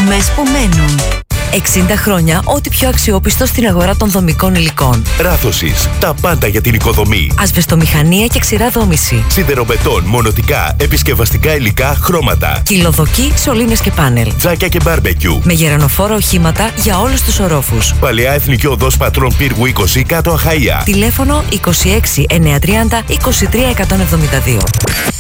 τιμές που μένουν. 60 χρόνια ό,τι πιο αξιόπιστο στην αγορά των δομικών υλικών. Ράθωσης. Τα πάντα για την οικοδομή. Ασβεστομηχανία και ξηρά δόμηση. Σιδεροβετών, μονοτικά, επισκευαστικά υλικά, χρώματα. Κυλοδοκή, σωλήνες και πάνελ. Τζάκια και μπάρμπεκιου. Με γερανοφόρα οχήματα για όλους τους ορόφους. Παλαιά Εθνική Οδός Πατρών Πύργου 20 κάτω Αχαΐα. Τηλέφωνο 26 930 23 172.